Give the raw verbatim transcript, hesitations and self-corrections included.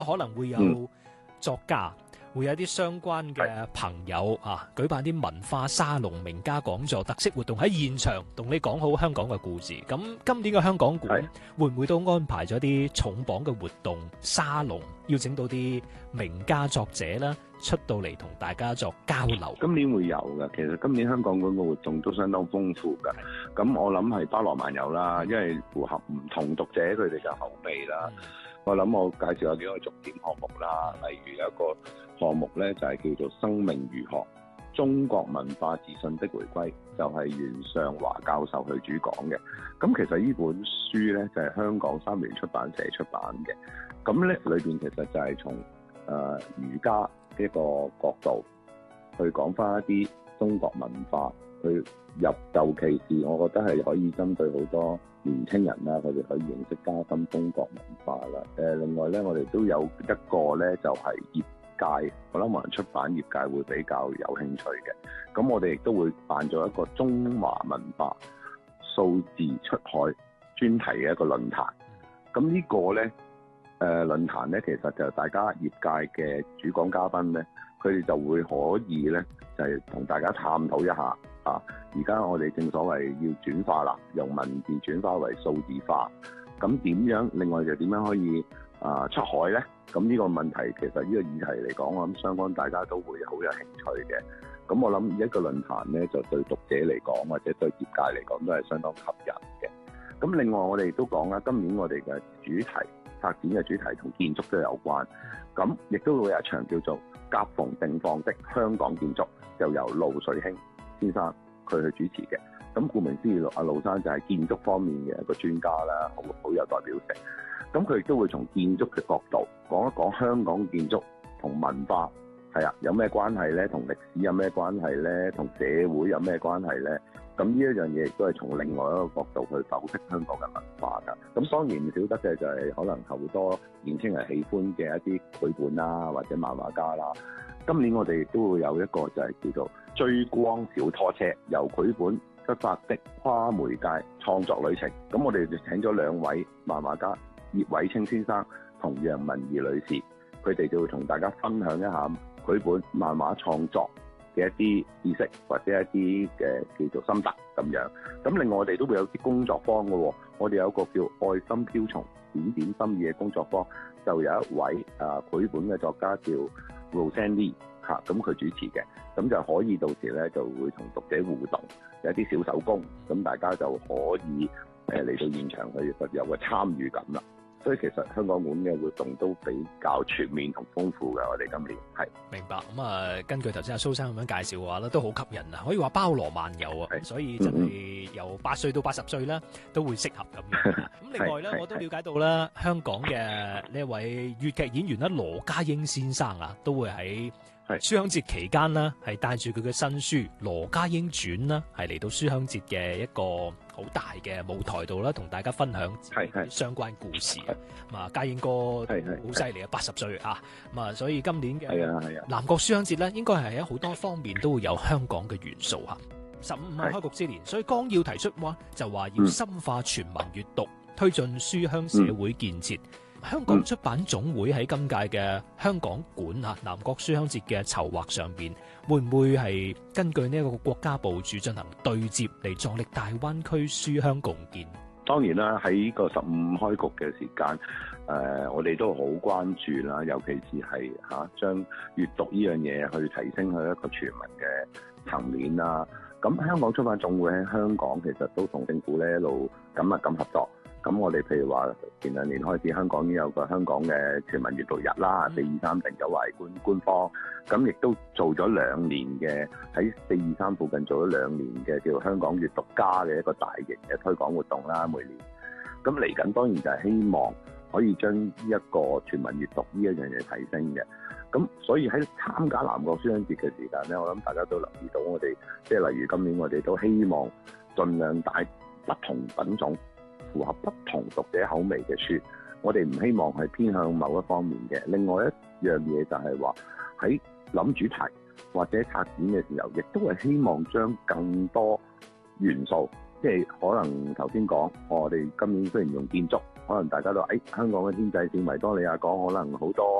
可能會有作家，嗯、會有啲相關嘅朋友啊，舉辦啲文化沙龍、名家講座、特色活動喺現場，同你講好香港嘅故事。咁今年嘅香港館會唔會都安排咗啲重磅嘅活動沙龍，邀請到啲名家作者啦出到嚟同大家作交流？ 今年會有嘅，其實今年香港館嘅活動都相當豐富嘅。咁我諗係包羅萬有啦，因為符合唔同讀者佢哋嘅口味啦。嗯、我諗我介紹下幾個重點項目啦，例如有一個項目咧就係叫做生命如學，中國文化自信的回歸，就係袁尚華教授去主講嘅。咁其實呢本書咧就係香港三聯出版社出版嘅。咁咧裏邊其實就係從誒儒家一個角度去講翻一啲中國文化，去入尤其是我覺得係可以針對好多年青人啦，佢哋可以認識加深中國文化啦。誒，另外咧，我哋都有一個咧就係業界，我諗可能出版業界會比較有興趣嘅。咁我哋亦都會辦咗一個中華文化數字出海專題嘅一個論壇。咁呢個咧，誒論壇咧，其實就大家業界嘅主講嘉賓咧，佢哋就會可以咧，就係同大家探討一下啊。而家我哋正所謂要轉化啦，用文字轉化為數字化。咁點樣？另外就點樣可以啊出海咧？咁呢個問題其實呢個議題嚟講，我諗相關大家都會好有興趣嘅。咁我諗一個論壇咧，就對讀者嚟講或者對業界嚟講都係相當吸引嘅。咁另外我哋都講啦，今年我哋嘅主題策展嘅主題同建築都有關。咁亦都會有一場叫做夾縫定放的香港建築，就由盧瑞興先生佢去主持嘅。咁顧名思義，阿盧生就係建築方面嘅一個專家啦，好好有代表性。咁佢亦都會從建築嘅角度講一講香港建築同文化係啊有咩關係咧，同歷史有咩關係咧，同社會有咩關係咧。咁呢一樣嘢亦都係從另外一個角度去剖析香港嘅文化㗎。咁當然唔少得嘅就係可能好多年輕人喜歡嘅一啲繪本啦，或者漫畫家啦。今年我哋亦都會有一個就係叫做追光小拖車，由繪本出發的跨媒介創作旅程。咁我哋就請咗兩位漫畫家，葉偉清先生同楊文儀女士，佢哋就會同大家分享一下繪本漫畫創作嘅一啲知識或者一啲嘅叫做心得咁樣。咁另外我哋都會有啲工作坊嘅喎，我哋有一個叫愛心飄松點點心意嘅工作坊，就有一位啊繪本嘅作家叫 Roseanne Lee 嚇，咁佢主持嘅，咁就可以到時咧就會同讀者互動，有啲小手工，咁大家就可以誒嚟到現場去有個參與感啦。所以其實香港館嘅活動都比較全面同豐富嘅，我哋今年係明白咁啊、嗯。根據頭先阿蘇生咁樣介紹嘅話咧，都好吸引啊，可以話包羅萬有啊。所以真係由八歲到八十歲啦，都會適合咁樣。咁另外咧，我都了解到啦，香港嘅呢一位粵劇演員啦，羅家英先生啊，都會喺書香節期間啦，係帶住佢嘅新書《羅家英傳》啦，係嚟到書香節嘅一個好大嘅舞台度啦，同大家分享相關故事。咁啊，家英哥好犀利啊，八十歲啊，咁啊，所以今年嘅南國書香節咧，應該係喺好多方面都會有香港嘅元素嚇。十五係開局之年，所以綱要提出話就話要深化全民閱讀，推進書香社會建設。香港出版總會喺今屆嘅香港館啊南國書香節嘅籌劃上邊，會唔會係根據呢一個國家部署進行對接嚟助力大灣區書香共建？ 當然啦，喺個十五開局嘅時間，誒、呃，我哋都好關注啦，尤其是係嚇將閱讀呢樣嘢去提升去一個全民嘅層面啦。咁香港出版總會喺香港其實都同政府咧一路緊密咁合作。咁我哋譬如話前兩年開始，香港已經有個香港嘅全民閱讀日啦，四二三定九為官官方，咁亦都做咗兩年嘅喺四二三附近做咗兩年嘅叫香港閱讀家嘅一個大型嘅推廣活動啦，每年。咁嚟緊當然就係希望可以將呢一個全民閱讀呢一樣嘢提升嘅。咁所以喺參加南國書香節嘅時間咧，我諗大家都留意到我哋，即係例如今年我哋都希望盡量帶不同品種，符合不同讀者口味嘅書，我哋唔希望係偏向某一方面嘅。另外一樣嘢就係話喺諗主題或者策展嘅時候，亦都係希望將更多元素，即係可能頭先講，我哋今年雖然用建築， 可能大家都誒、哎、香港嘅天際線維多利亞港可能好多